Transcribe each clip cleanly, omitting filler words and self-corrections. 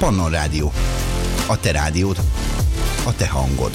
Pannon Rádió. A te rádiód, a te hangod.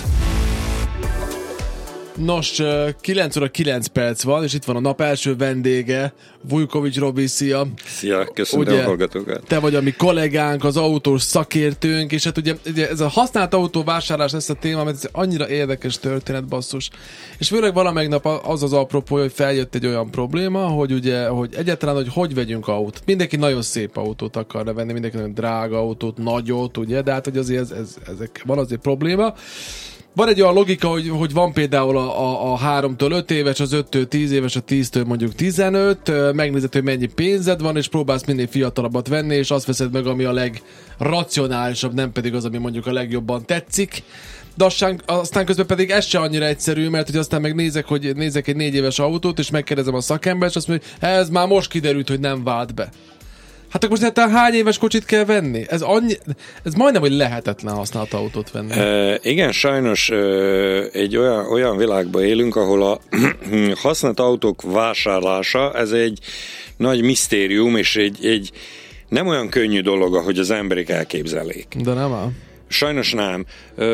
Nos, 9 óra 9 perc van, és itt van a nap első vendége, Vujkovics Robi, szia! Szia, köszönöm a hallgatókat! Te vagy a mi kollégánk, az autós szakértőnk, és hát ugye ez a használt autóvásárlás lesz a téma, mert ez annyira érdekes történet, basszus. És főleg valamelyik nap az az apropó, hogy feljött egy olyan probléma, hogy ugye, hogy egyáltalán, hogy vegyünk autót. Mindenki nagyon szép autót akar venni, mindenki nagyon drága autót, nagyot, ugye, de hát hogy azért ezek van azért probléma. Van egy olyan logika, hogy van például a 3-től 5 éves, az 5-től 10 éves, a 10-től mondjuk 15, megnézed, hogy mennyi pénzed van, és próbálsz minél fiatalabbat venni, és azt veszed meg, ami a legracionálisabb, nem pedig az, ami mondjuk a legjobban tetszik. De aztán közben pedig ez se annyira egyszerű, mert hogy aztán meg nézek egy 4 éves autót, és megkérdezem a szakembert, és azt mondja, hogy ez már most kiderült, hogy nem vált be. Hát akkor most hány éves kocsit kell venni? Ez majdnem, hogy lehetetlen használt autót venni. Igen, sajnos egy olyan világban élünk, ahol a használt autók vásárlása, ez egy nagy misztérium, és egy nem olyan könnyű dolog, ahogy az emberek elképzelik. De nem áll. Sajnos nem.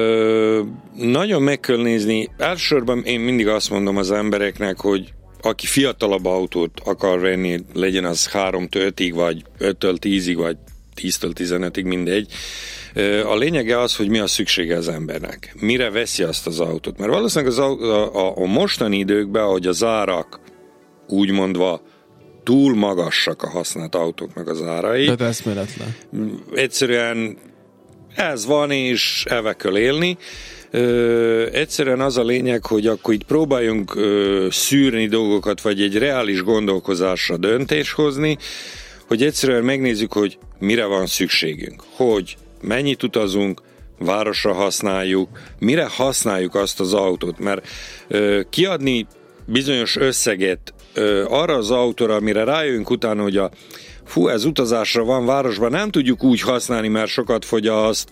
Nagyon meg kell nézni. Elsősorban én mindig azt mondom az embereknek, hogy aki fiatalabb autót akar venni, legyen az 3-től 5-ig, vagy 5-től 10-ig, vagy 10-től 15-ig, mindegy. A lényege az, hogy mi a szüksége az embernek. Mire veszi azt az autót? Mert valószínűleg a mostani időkben, ahogy az árak úgymondva túl magasak a használt autóknak az árai. Tehát eszméletlen. Egyszerűen ez van, és elve kell élni. Egyszerűen az a lényeg, hogy akkor itt próbáljunk szűrni dolgokat, vagy egy reális gondolkozásra döntést hozni, hogy egyszerűen megnézzük, hogy mire van szükségünk, hogy mennyit utazunk, városra használjuk, mire használjuk azt az autót, mert kiadni bizonyos összeget arra az autóra, amire rájövünk utána, hogy ez utazásra van városban, nem tudjuk úgy használni, mert sokat fogyaszt,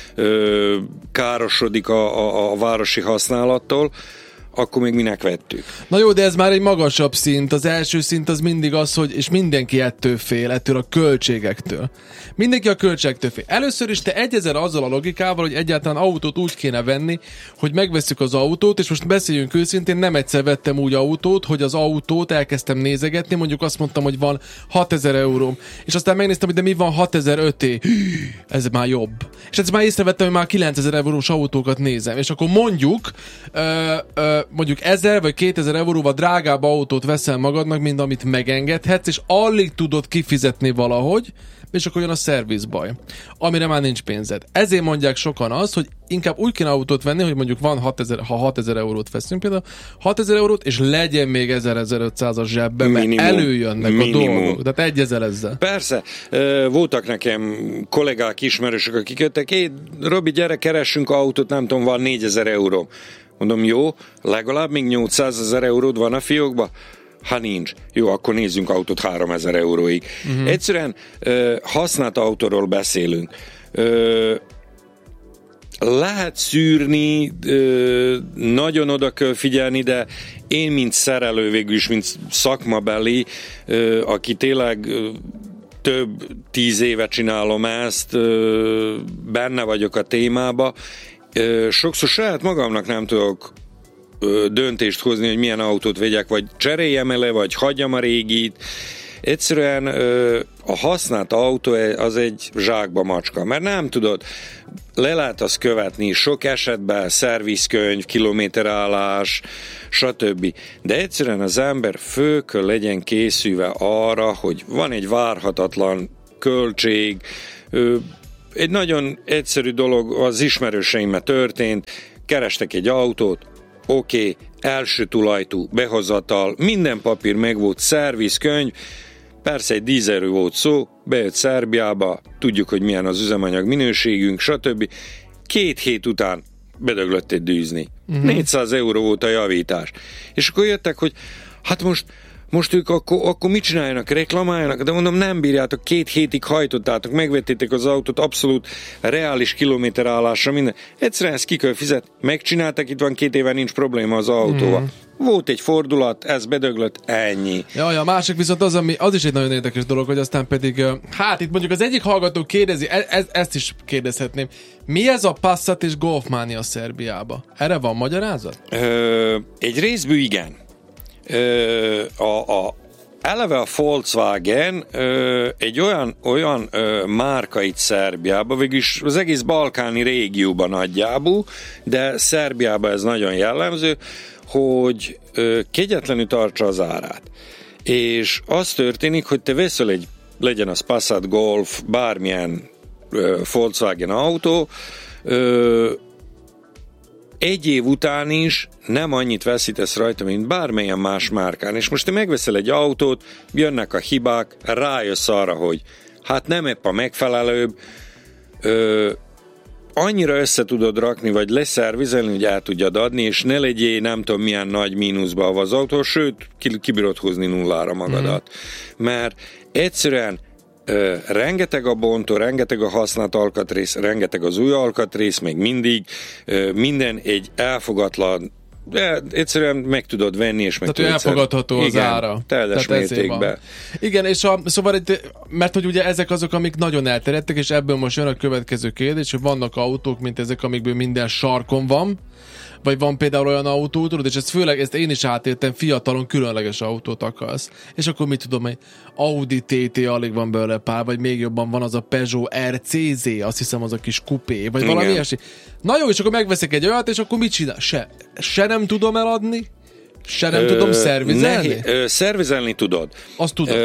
károsodik a városi használattól, akkor még minek vettük. Na jó, de ez már egy magasabb szint. Az első szint az mindig az, hogy, és mindenki ettől fél, ettől a költségektől. Mindenki a költségektől fél. Először is te egyezel azzal a logikával, hogy egyáltalán autót úgy kéne venni, hogy megvesszük az autót, és most beszéljünk őszintén, nem egyszer vettem úgy autót, hogy az autót elkezdtem nézegetni, mondjuk azt mondtam, hogy van 6000 euróm, és aztán megnéztem, hogy de mi van 6005-é. Ez már jobb. És ezt már észrevettem, hogy már 9000 eurós autókat nézem, és akkor mondjuk 1000 vagy 2000 euróval drágább autót veszel magadnak, mint amit megengedhetsz, és alig tudod kifizetni valahogy, és akkor jön a szervizbaj, amire már nincs pénzed. Ezért mondják sokan azt, hogy inkább úgy kéne autót venni, hogy mondjuk van 6000 eurót veszünk például, 6000 eurót, és legyen még 1000-1500 a zsebben, mert előjönnek a dolgok. Tehát egyezel ezzel. Persze. Voltak nekem kollégák, ismerősök, akik jöttek, Robi, gyere, keressünk autót, nem tudom, van 4000 euró. Mondom, jó, legalább még 800 000 euród van a fiókba? Ha nincs. Jó, akkor nézzünk autót 3000 euróig. Egyszerűen használt autóról beszélünk. Lehet szűrni, nagyon oda kell figyelni, de én, mint szerelő végül is, mint szakmabeli, aki tényleg több 10 éve csinálom ezt, benne vagyok a témába, sokszor saját magamnak nem tudok döntést hozni, hogy milyen autót vegyek, vagy cseréljem ele, vagy hagyjam a régit. Egyszerűen a használt autó az egy zsákba macska, mert nem tudod, le lehet azt követni, sok esetben szervizkönyv, kilométerállás, stb. De egyszerűen az ember föl kell legyen készülve arra, hogy van egy várhatatlan költség. Egy nagyon egyszerű dolog az ismerőseimmel történt, kerestek egy autót, oké, első tulajtú, behozatal, minden papír megvolt, szervizkönyv, persze egy dízelről volt szó, bejött Szerbiába, tudjuk, hogy milyen az üzemanyag minőségünk, stb. 2 hét után bedöglött egy dűzni. 400 euró volt a javítás. És akkor jöttek, hogy hát most most ők akkor mit csináljanak? Reklamáljanak? De mondom, nem bírjátok, 2 hétig hajtottátok, megvettétek az autót abszolút reális kilométerállásra, minden. Egyszerűen ezt ki kell fizetni. Megcsináltak, itt van 2 éve, nincs probléma az autóval. Volt egy fordulat, ez bedöglött, ennyi. Ja, a másik viszont az is egy nagyon érdekes dolog, hogy aztán pedig, hát itt mondjuk az egyik hallgató kérdezi, ezt is kérdezhetném, mi ez a Passat és Golfmania Szerbiába? Erre van magyarázat? Egy részből igen. Eleve a Volkswagen egy olyan márka itt Szerbiában, végülis az egész balkáni régióban nagyjából, de Szerbiában ez nagyon jellemző, hogy kegyetlenül tartsa az árát. És az történik, hogy te veszel legyen az Passat, Golf, bármilyen Volkswagen autó, 1 év után is nem annyit veszítesz rajta, mint bármilyen más márkán. És most te megveszel egy autót, jönnek a hibák, rájössz arra, hogy hát nem épp a megfelelőbb, annyira össze tudod rakni, vagy leszervizelni, hogy el tudjad adni, és ne legyél nem tudom milyen nagy mínuszba az autó, sőt, kibírod húzni nullára magadat. Mert egyszerűen rengeteg a bontó, rengeteg a használt alkatrész, rengeteg az új alkatrész, még mindig minden egy elfogatlan, de egyszerűen meg tudod venni, és meg tudod elfogadható az ára. Teljes mértékben. Igen, és szóval itt, mert hogy ugye ezek azok, amik nagyon elterjedtek, és ebből most jön a következő kérdés, hogy vannak autók, mint ezek, amikből minden sarkon van, vagy van például olyan autó, tudod, és ezt én is átéltem, fiatalon különleges autót akarsz. És akkor mit tudom, hogy Audi TT alig van belőle pár, vagy még jobban van az a Peugeot RCZ, azt hiszem az a kis kupé, vagy valami ilyesmi. Na jó, és akkor megveszek egy olyat, és akkor mit csinál? Se nem tudom eladni, se nem tudom szervizelni? Szervizelni tudod. Azt tudod.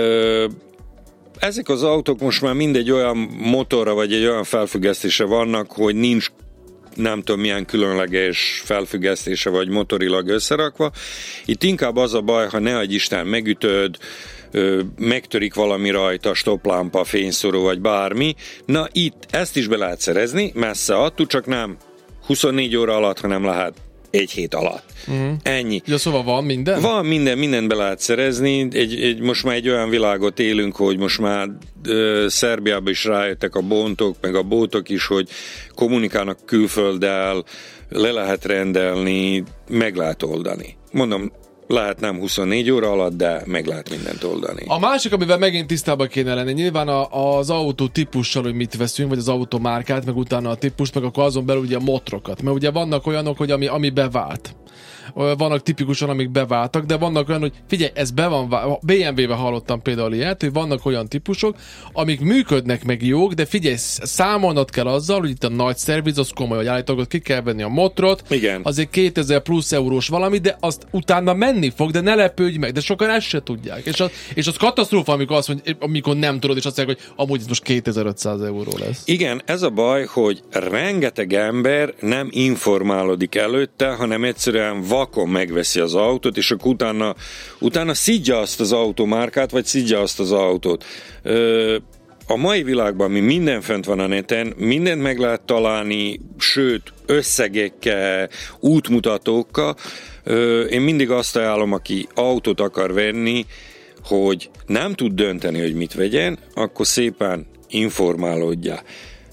Ezek az autók most már mindegy olyan motorra, vagy egy olyan felfüggesztése vannak, hogy nincs nem tudom milyen különleges felfüggesztése vagy motorilag összerakva. Itt inkább az a baj, ha ne adj Isten megütöd, megtörik valami rajta, stopplámpa, fényszóró vagy bármi. Na itt ezt is be lehet szerezni, messze adtuk, csak nem 24 óra alatt, hanem lehet 1 hét alatt. Ennyi. Ja, szóval van minden? Van mindent be lehet szerezni. Most már egy olyan világot élünk, hogy most már Szerbiában is rájöttek a bontok, meg a bótok is, hogy kommunikálnak külfölddel, le lehet rendelni, meg lehet oldani. Mondom, lehet nem 24 óra alatt, de meg lehet mindent oldani. A másik, amivel megint tisztában kéne lenni, nyilván az autó típussal, hogy mit veszünk, vagy az automárkát, meg utána a típust, meg akkor azon belül ugye a motrokat. Mert ugye vannak olyanok, hogy ami bevált. Vannak tipikusan, amik beváltak, de vannak olyan, hogy figyelj, ez be van BMW-vel hallottam például ilyet, hogy vannak olyan típusok, amik működnek meg jók, de figyelj, számolnod kell azzal, hogy itt a nagy szerviz, az komoly, hogy állítólag ki kell venni a motrot, igen. Azért 2000 plusz eurós valami, de azt utána menni fog, de ne lepődj meg, de sokan ezt se tudják. És az katasztrófa, amikor nem tudod, és azt mondják, hogy amúgy ez most 2500 euró lesz. Igen, ez a baj, hogy rengeteg ember nem informálódik előtte, hanem egyszerűen vakon megveszi az autót, és akkor utána szidja azt az automárkát, vagy szidja azt az autót. A mai világban minden fent van a neten, mindent meg lehet találni, sőt, összegekkel, útmutatókkal. Én mindig azt ajánlom, aki autót akar venni, hogy nem tud dönteni, hogy mit vegyen, akkor szépen informálódja.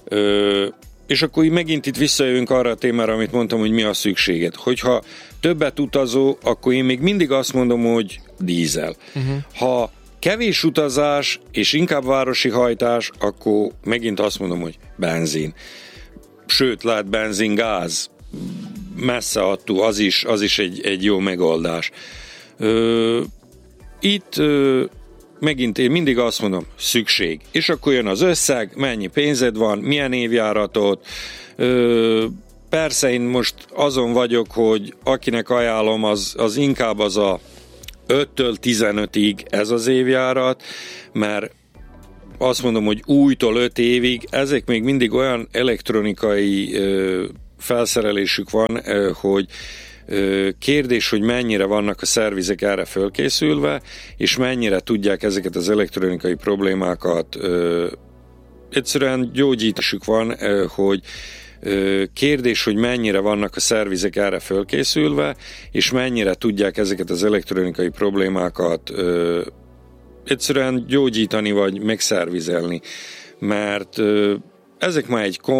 És akkor megint itt visszajövünk arra a témára, amit mondtam, hogy mi a szükséged. Hogyha többet utazó, akkor én még mindig azt mondom, hogy dízel. Ha kevés utazás, és inkább városi hajtás, akkor megint azt mondom, hogy benzin. Sőt, lehet benzin, gáz. Messze attól, az is egy jó megoldás. Itt megint én mindig azt mondom, szükség. És akkor jön az összeg, mennyi pénzed van, milyen évjáratot. Persze én most azon vagyok, hogy akinek ajánlom, az inkább az a 5-től 15-ig ez az évjárat, mert azt mondom, hogy újtól 5 évig, ezek még mindig olyan elektronikai felszerelésük van, hogy kérdés, hogy mennyire vannak a szervizek erre fölkészülve, és mennyire tudják ezeket az elektronikai problémákat egyszerűen gyógyításuk van, hogy Kérdés, hogy mennyire vannak a szervizek erre fölkészülve, és mennyire tudják ezeket az elektronikai problémákat egyszerűen gyógyítani, vagy megszervizelni. Mert ezek már egy